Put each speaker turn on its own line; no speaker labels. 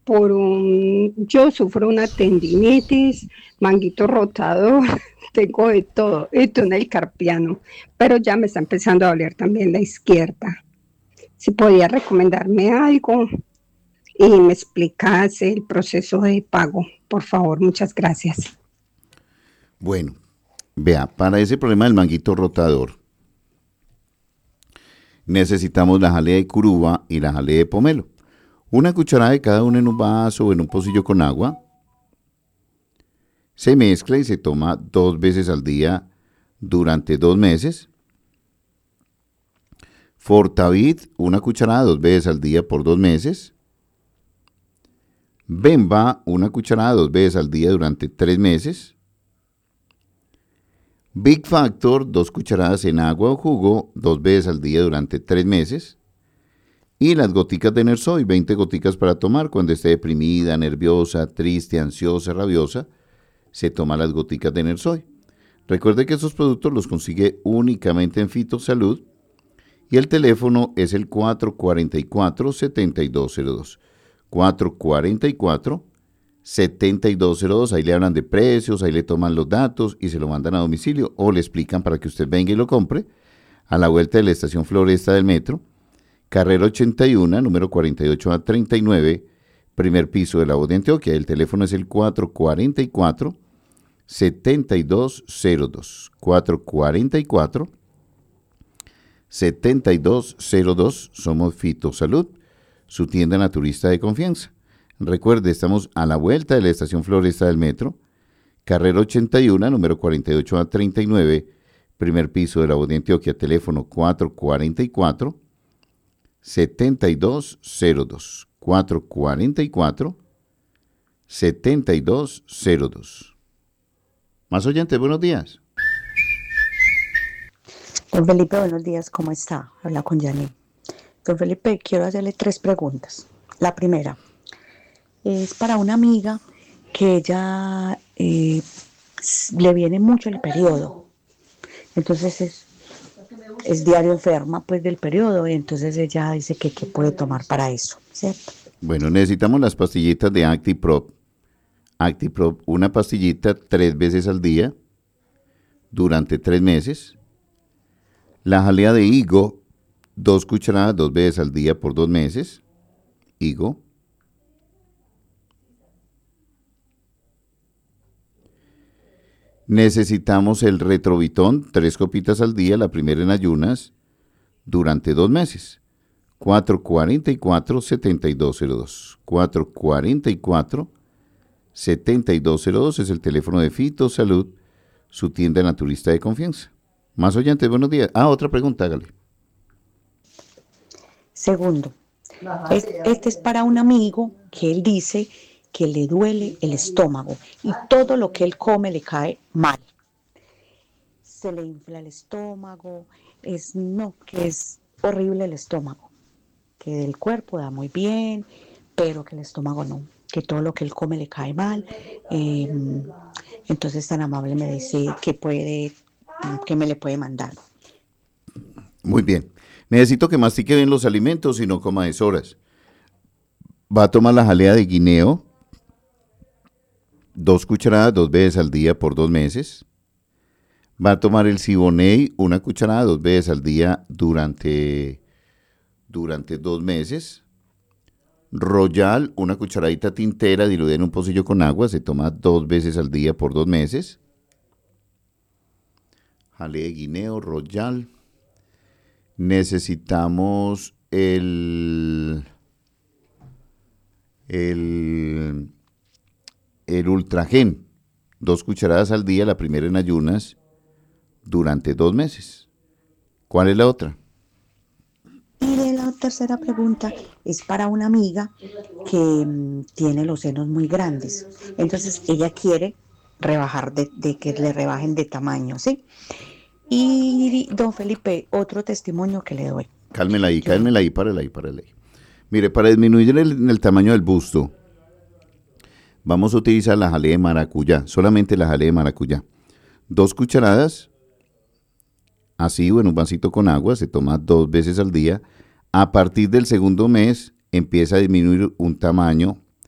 yo sufro una tendinitis, manguito rotador, tengo de todo, y túnel carpiano, pero ya me está empezando a doler también la izquierda. Si podía recomendarme algo y me explicase el proceso de pago, por favor, muchas gracias.
Bueno, vea, para ese problema del manguito rotador, necesitamos la jalea de curuba y la jalea de pomelo. Una cucharada de cada uno en un vaso o en un pocillo con agua. Se mezcla y se toma 2 veces al día durante 2 meses. Fortavid, una cucharada 2 veces al día por 2 meses. Bemba, una cucharada 2 veces al día durante 3 meses. Big Factor, 2 cucharadas en agua o jugo 2 veces al día durante 3 meses. Y las goticas de Nersoy, 20 goticas para tomar cuando esté deprimida, nerviosa, triste, ansiosa, rabiosa. Se toma las goticas de Nersoy. Recuerde que esos productos los consigue únicamente en Fitosalud. Y el teléfono es el 444-7202. 444-7202. Ahí le hablan de precios, ahí le toman los datos y se lo mandan a domicilio o le explican para que usted venga y lo compre a la vuelta de la estación Floresta del Metro. Carrera 81, número 48A39, primer piso de la Voz de Antioquia. El teléfono es el 444-7202. 444-7202. Somos Fitosalud, su tienda naturista de confianza. Recuerde, estamos a la vuelta de la estación Floresta del Metro. Carrera 81, número 48A39, primer piso de la Voz de Antioquia. Teléfono 444 7202. 444-7202. Más oyentes, buenos días.
Don Felipe, buenos días, ¿cómo está? Habla con Janine. Don Felipe, quiero hacerle 3 preguntas. La primera es para una amiga que ella le viene mucho el periodo. Entonces es diario enferma pues del periodo y entonces ella dice que qué puede tomar para eso, ¿cierto?
Bueno, necesitamos las pastillitas de ActiProp. ActiProp, una pastillita 3 veces al día durante 3 meses. La jalea de higo, 2 cucharadas 2 veces al día por 2 meses. Higo. Necesitamos el Retrovitón, 3 copitas al día, la primera en ayunas, durante 2 meses. 444-7202. 444-7202 es el teléfono de Fitosalud, su tienda naturista de confianza. Más oyentes, buenos días. Otra pregunta, hágale.
Segundo, este es para un amigo que él dice que le duele el estómago y todo lo que él come le cae mal. Se le infla el estómago, que es horrible el estómago, que el cuerpo da muy bien, pero que el estómago no, que todo lo que él come le cae mal. Entonces tan amable me dice que me le puede mandar.
Muy bien. Necesito que mastique bien los alimentos y no coma deshoras. Va a tomar la jalea de guineo, 2 cucharadas 2 veces al día por 2 meses. Va a tomar el Siboney, 1 cucharada 2 veces al día durante 2 meses. Royal, 1 cucharadita tintera diluida en un pocillo con agua, se toma 2 veces al día por 2 meses. Jalea de guineo, Royal. Necesitamos el Ultragen, 2 cucharadas al día, la primera en ayunas, durante 2 meses. ¿Cuál es la otra?
Y la tercera pregunta es para una amiga que tiene los senos muy grandes. Entonces ella quiere rebajar, de que le rebajen de tamaño, ¿sí? Y don Felipe, otro testimonio que le doy.
Cálmela ahí, párala ahí. Mire, para disminuir el tamaño del busto, vamos a utilizar la jalea de maracuyá, solamente la jalea de maracuyá. 2 cucharadas, así o en un vasito con agua, se toma 2 veces al día. A partir del segundo mes empieza a disminuir un tamaño